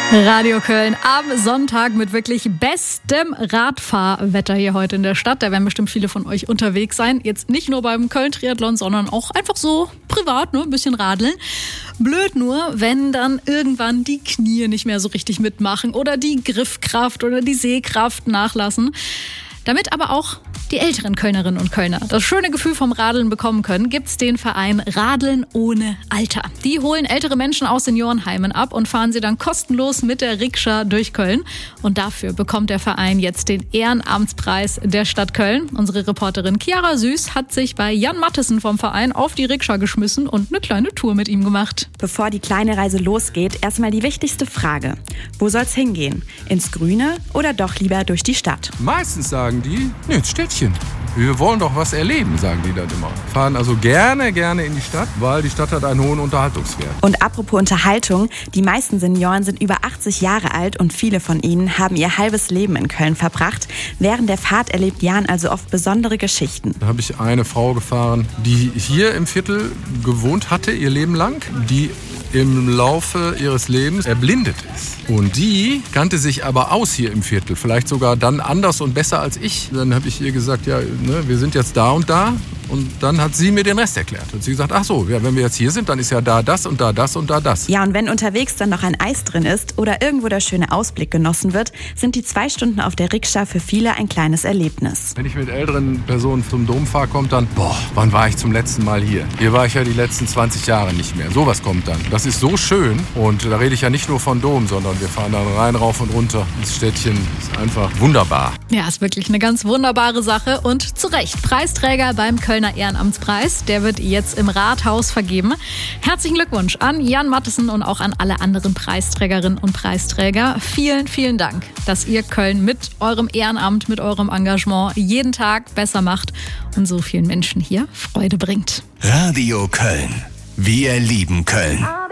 Radio Köln am Sonntag mit wirklich bestem Radfahrwetter hier heute in der Stadt. Da werden bestimmt viele von euch unterwegs sein. Jetzt nicht nur beim Köln-Triathlon, sondern auch einfach so privat, ein bisschen radeln. Blöd nur, wenn dann irgendwann die Knie nicht mehr so richtig mitmachen oder die Griffkraft oder die Sehkraft nachlassen. Damit aber auch die älteren Kölnerinnen und Kölner das schöne Gefühl vom Radeln bekommen können, gibt's den Verein Radeln ohne Alter. Die holen ältere Menschen aus Seniorenheimen ab und fahren sie dann kostenlos mit der Rikscha durch Köln. Und dafür bekommt der Verein jetzt den Ehrenamtspreis der Stadt Köln. Unsere Reporterin Chiara Süß hat sich bei Jan Mattesen vom Verein auf die Rikscha geschmissen und eine kleine Tour mit ihm gemacht. Bevor die kleine Reise losgeht, erstmal die wichtigste Frage. Wo soll's hingehen? Ins Grüne oder doch lieber durch die Stadt? Meistens sagen die, ins Städtchen. Wir wollen doch was erleben, sagen die dann immer. Fahren also gerne in die Stadt, weil die Stadt hat einen hohen Unterhaltungswert. Und apropos Unterhaltung, die meisten Senioren sind über 80 Jahre alt und viele von ihnen haben ihr halbes Leben in Köln verbracht. Während der Fahrt erlebt Jan also oft besondere Geschichten. Da habe ich eine Frau gefahren, die hier im Viertel gewohnt hatte, ihr Leben lang, die im Laufe ihres Lebens erblindet ist. Und die kannte sich aber aus hier im Viertel, vielleicht sogar dann anders und besser als ich. Dann habe ich ihr gesagt, ja, wir sind jetzt da und da. Und dann hat sie mir den Rest erklärt. Und sie gesagt, ach so, ja, wenn wir jetzt hier sind, dann ist ja da das und da das und da das. Ja, und wenn unterwegs dann noch ein Eis drin ist oder irgendwo der schöne Ausblick genossen wird, sind die 2 Stunden auf der Rikscha für viele ein kleines Erlebnis. Wenn ich mit älteren Personen zum Dom fahre, kommt dann, wann war ich zum letzten Mal hier? Hier war ich ja die letzten 20 Jahre nicht mehr. Sowas kommt dann. Das ist so schön. Und da rede ich ja nicht nur von Dom, sondern wir fahren dann rein, rauf und runter ins Städtchen. Ist einfach wunderbar. Ja, ist wirklich eine ganz wunderbare Sache. Und zu Recht, Preisträger beim Kölner Ehrenamtspreis. Der wird jetzt im Rathaus vergeben. Herzlichen Glückwunsch an Jan Mattesen und auch an alle anderen Preisträgerinnen und Preisträger. Vielen, vielen Dank, dass ihr Köln mit eurem Ehrenamt, mit eurem Engagement jeden Tag besser macht und so vielen Menschen hier Freude bringt. Radio Köln. Wir lieben Köln.